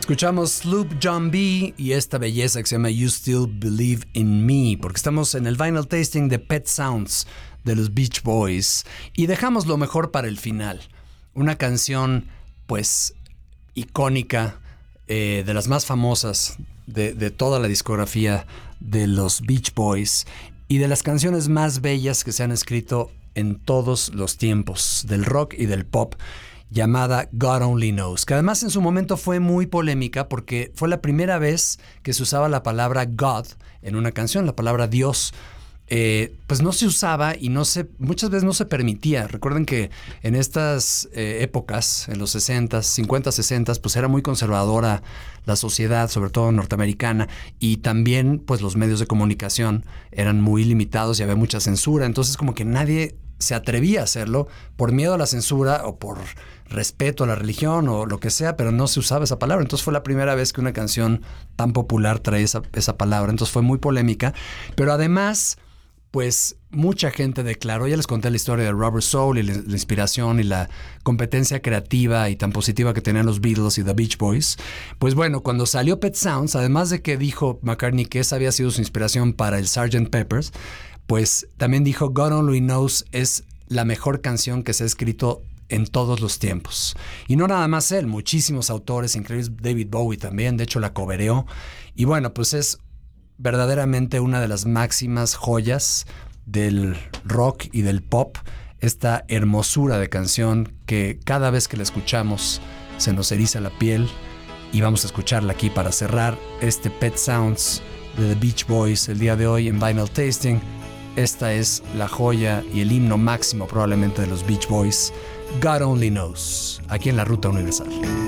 Escuchamos Sloop John B. y esta belleza que se llama You Still Believe in Me, porque estamos en el vinyl tasting de Pet Sounds de los Beach Boys y dejamos lo mejor para el final. Una canción, pues, icónica, de las más famosas de toda la discografía de los Beach Boys y de las canciones más bellas que se han escrito en todos los tiempos del rock y del pop, llamada God Only Knows, que además en su momento fue muy polémica porque fue la primera vez que se usaba la palabra God en una canción, la palabra Dios. Pues no se usaba y muchas veces no se permitía. Recuerden que en estas épocas, en los 60, 50, 60, pues era muy conservadora la sociedad, sobre todo norteamericana, y también pues los medios de comunicación eran muy limitados y había mucha censura. Entonces como que nadie se atrevía a hacerlo por miedo a la censura o por respeto a la religión o lo que sea, pero no se usaba esa palabra. Entonces fue la primera vez que una canción tan popular trae esa palabra. Entonces fue muy polémica, pero además, pues mucha gente declaró, ya les conté la historia de Rubber Soul y la inspiración y la competencia creativa y tan positiva que tenían los Beatles y The Beach Boys. Pues bueno, cuando salió Pet Sounds, además de que dijo McCartney que esa había sido su inspiración para el Sgt. Pepper's, pues también dijo God Only Knows es la mejor canción que se ha escrito en todos los tiempos. Y no nada más él, muchísimos autores, incluidos David Bowie también, de hecho la cobereó. Y bueno, pues es verdaderamente una de las máximas joyas del rock y del pop, esta hermosura de canción que cada vez que la escuchamos se nos eriza la piel, y vamos a escucharla aquí para cerrar este Pet Sounds de The Beach Boys el día de hoy en Vinyl Tasting. Esta es la joya y el himno máximo probablemente de los Beach Boys, God Only Knows, aquí en la Ruta Universal.